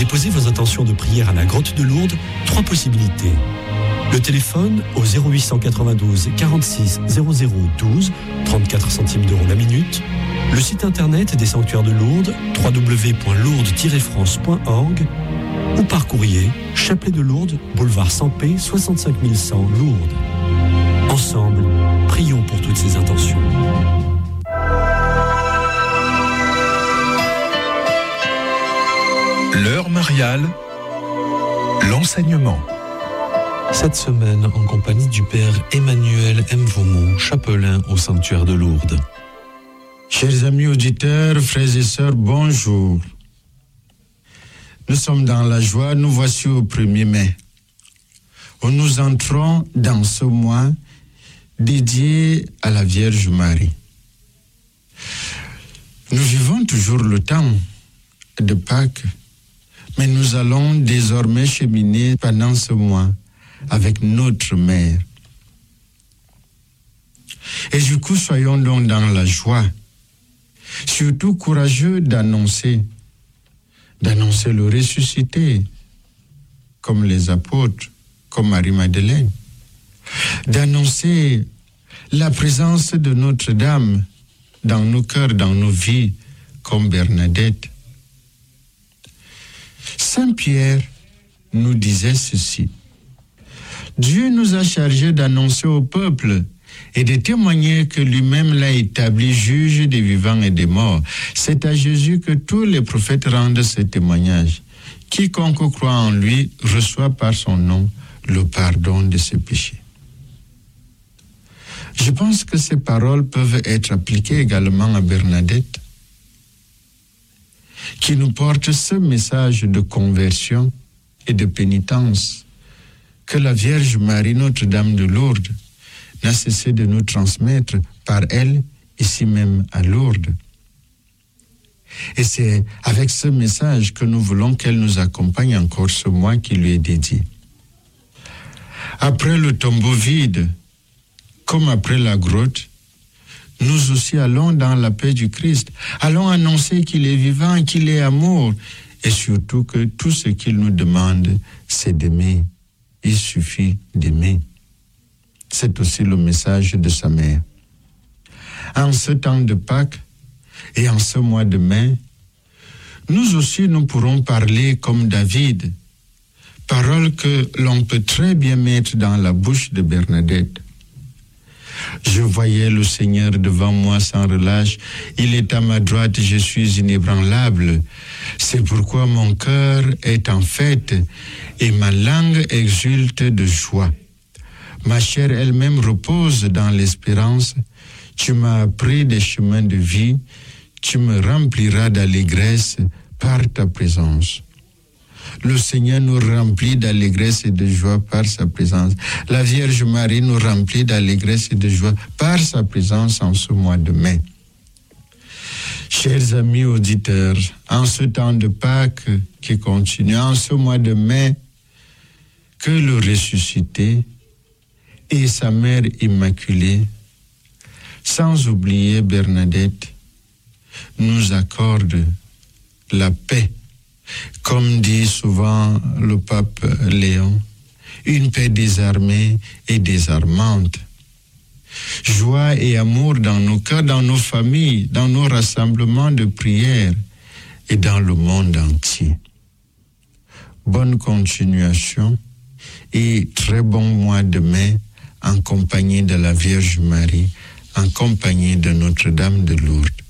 déposer vos intentions de prière à la Grotte de Lourdes, 3 possibilités. Le téléphone au 0892 46 0012, 34 centimes d'euros la minute. Le site internet des sanctuaires de Lourdes, www.lourdes-france.org, ou par courrier, Chapelet de Lourdes, boulevard Sampé, 65 100 Lourdes. Ensemble, prions pour toutes ces intentions. L'heure mariale, l'enseignement. Cette semaine, en compagnie du Père Emmanuel Mvoumou, chapelain au sanctuaire de Lourdes. Chers amis auditeurs, frères et sœurs, bonjour. Nous sommes dans la joie, nous voici au 1er mai, où nous entrons dans ce mois dédié à la Vierge Marie. Nous vivons toujours le temps de Pâques, mais nous allons désormais cheminer pendant ce mois avec notre mère. Et du coup, soyons donc dans la joie, surtout courageux d'annoncer le ressuscité, comme les apôtres, comme Marie-Madeleine, d'annoncer la présence de Notre-Dame dans nos cœurs, dans nos vies, comme Bernadette. Saint Pierre nous disait ceci: Dieu nous a chargés d'annoncer au peuple et de témoigner que lui-même l'a établi juge des vivants et des morts. C'est à Jésus que tous les prophètes rendent ce témoignage. Quiconque croit en lui reçoit par son nom le pardon de ses péchés. Je pense que ces paroles peuvent être appliquées également à Bernadette, qui nous porte ce message de conversion et de pénitence que la Vierge Marie, Notre-Dame de Lourdes, n'a cessé de nous transmettre par elle, ici même à Lourdes. Et c'est avec ce message que nous voulons qu'elle nous accompagne encore ce mois qui lui est dédié. Après le tombeau vide, comme après la grotte, nous aussi allons dans la paix du Christ. Allons annoncer qu'il est vivant, qu'il est amour, et surtout que tout ce qu'il nous demande, c'est d'aimer. Il suffit d'aimer. C'est aussi le message de sa mère. En ce temps de Pâques et en ce mois de mai, nous aussi nous pourrons parler comme David, parole que l'on peut très bien mettre dans la bouche de Bernadette. Je voyais le Seigneur devant moi sans relâche. Il est à ma droite, je suis inébranlable. C'est pourquoi mon cœur est en fête et ma langue exulte de joie. Ma chair elle-même repose dans l'espérance. Tu m'as appris des chemins de vie. Tu me rempliras d'allégresse par ta présence. Le Seigneur nous remplit d'allégresse et de joie par sa présence. La Vierge Marie nous remplit d'allégresse et de joie par sa présence en ce mois de mai. Chers amis auditeurs, en ce temps de Pâques qui continue, en ce mois de mai, que le ressuscité et sa mère immaculée, sans oublier Bernadette, nous accordent la paix. Comme dit souvent le pape Léon, une paix désarmée et désarmante. Joie et amour dans nos cœurs, dans nos familles, dans nos rassemblements de prière et dans le monde entier. Bonne continuation et très bon mois de mai en compagnie de la Vierge Marie, en compagnie de Notre-Dame de Lourdes.